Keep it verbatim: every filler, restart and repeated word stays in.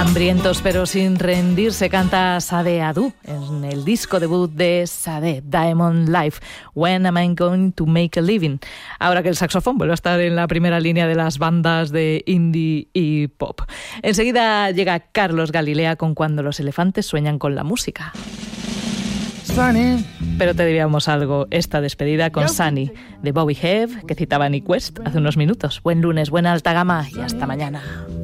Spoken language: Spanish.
Hambrientos pero sin rendirse, canta Sade Adu en el disco debut de Sade, Diamond Life, When Am I Going to Make a Living? Ahora que el saxofón vuelve a estar en la primera línea de las bandas de indie y pop. Enseguida llega Carlos Galilea con Cuando los elefantes sueñan con la música. Sunny. Pero te diríamos algo, esta despedida con Sunny de Bobby Hebb, que citaba Nick West hace unos minutos. Buen lunes, buena alta gama y hasta mañana.